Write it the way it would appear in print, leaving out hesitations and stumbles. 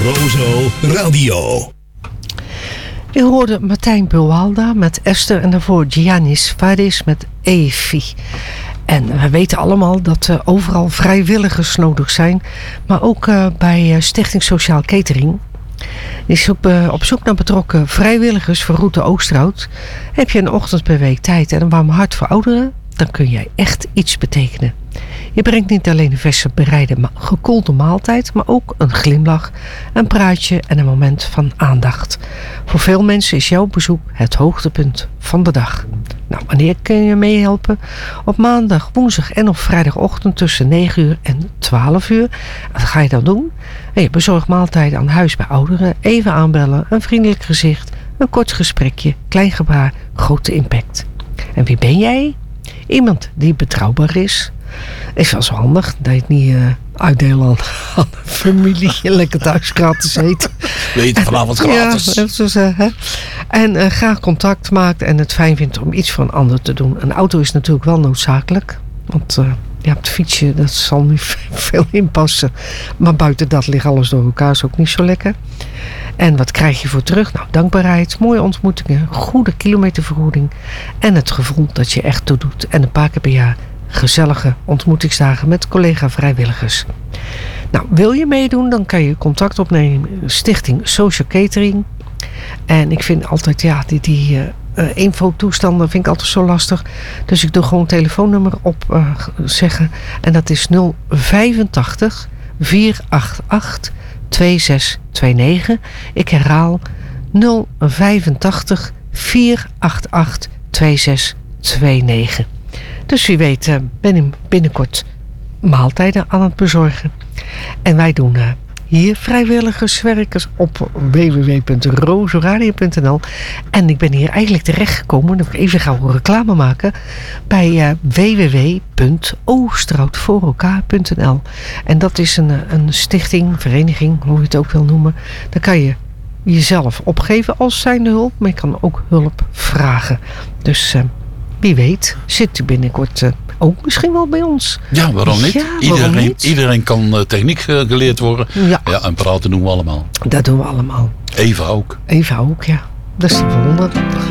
Rozo Radio. Je hoorde Martijn Buwalda met Esther en daarvoor Giannis Vares met Evi. En we weten allemaal dat overal vrijwilligers nodig zijn. Maar ook bij Stichting Sociaal Catering. Die is op zoek naar betrokken vrijwilligers voor Route Oosterhout. Heb je een ochtend per week tijd en een warm hart voor ouderen? Dan kun jij echt iets betekenen. Je brengt niet alleen een verse bereide gekoelde maaltijd, maar ook een glimlach, een praatje en een moment van aandacht. Voor veel mensen is jouw bezoek het hoogtepunt van de dag. Nou, wanneer kun je meehelpen? Op maandag, woensdag en op vrijdagochtend tussen 9 uur en 12 uur. Wat ga je dan doen? Je bezorgt maaltijden aan huis bij ouderen, even aanbellen, een vriendelijk gezicht, een kort gesprekje, klein gebaar, grote impact. En wie ben jij? Iemand die betrouwbaar is. Is wel zo handig dat je het niet uitdelen aan de familie en lekker thuis gratis eten. Weet je, vanavond gratis. Ja, zo zeggen. En graag contact maakt en het fijn vindt om iets voor een ander te doen. Een auto is natuurlijk wel noodzakelijk. Want op het fietsje, dat zal niet veel inpassen. Maar buiten dat ligt alles door elkaar, is ook niet zo lekker. En wat krijg je voor terug? Nou, dankbaarheid, mooie ontmoetingen, goede kilometervergoeding en het gevoel dat je echt toedoet. En een paar keer per jaar gezellige ontmoetingsdagen met collega-vrijwilligers. Nou, wil je meedoen, dan kan je contact opnemen Stichting Social Catering. En ik vind altijd, die infotoestanden vind ik altijd zo lastig. Dus ik doe gewoon een telefoonnummer op zeggen. En dat is 085 488 2629. Ik herhaal 085 488 2629. Dus wie weet ben ik binnenkort maaltijden aan het bezorgen. En wij doen hier vrijwilligerswerkers op www.rozoradio.nl. En ik ben hier eigenlijk terechtgekomen, dan moet ik even gauw reclame maken, bij www.oosterhoutvoorelkaar.nl. En dat is een stichting, vereniging, hoe je het ook wil noemen. Dan kan je jezelf opgeven als zijnde hulp, maar je kan ook hulp vragen. Dus wie weet zit u binnenkort ook misschien wel bij ons. Ja, waarom niet? Ja, Iedereen kan techniek geleerd worden. Ja, en praten doen we allemaal. Dat doen we allemaal. Eva ook. Eva ook, ja. Dat is de volgende.